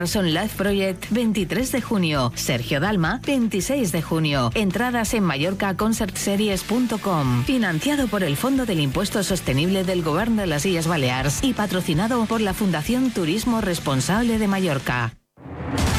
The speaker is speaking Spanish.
Son Life Project, 23 de junio. Sergio Dalma, 26 de junio. Entradas en mallorcaconcertseries.com. Financiado por el Fondo del Impuesto Sostenible del Govern de las Illes Balears y patrocinado por la Fundación Turismo Responsable de Mallorca.